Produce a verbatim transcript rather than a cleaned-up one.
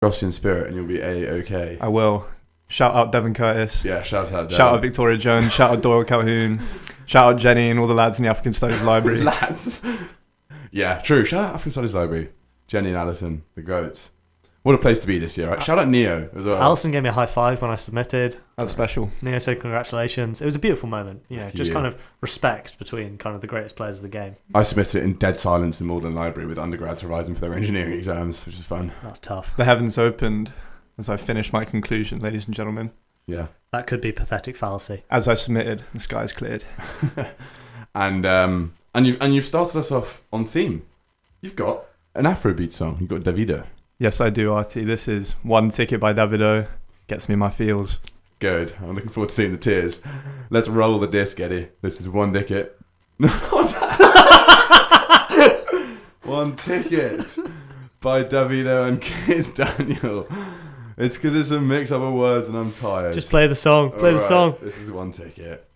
Gaussian spirit, and you'll be A-okay. I will. Shout out Devon Curtis. Yeah, shout out Devon. Shout out Victoria Jones. Shout out Doyle Calhoun. Shout out Jenny and all the lads in the African Studies Library. Lads. Yeah, true. Shout out African Studies Library. Jenny and Alison, the goats. What a place to be this year, right? Shout out Neo as well. Alison gave me a high five when I submitted. That's special. Neo said congratulations. It was a beautiful moment. You know, Thank just you. kind of respect between kind of the greatest players of the game. I submitted it in dead silence in Malden Library with undergrads horizon for their engineering exams, which is fun. That's tough. The heavens opened as I finished my conclusion, ladies and gentlemen. Yeah. That could be pathetic fallacy. As I submitted, the skies cleared. and um, and you and you've started us off on theme. You've got an Afrobeat song. You've got Davido. Yes, I do, Artie. This is One Ticket by Davido. Gets me in my feels. Good. I'm looking forward to seeing the tears. Let's roll the disc, Eddie. This is One Ticket. One Ticket by Davido and Kiss Daniel. It's because it's a mix-up of words and I'm tired. Just play the song. Play All the right, song. This is One Ticket.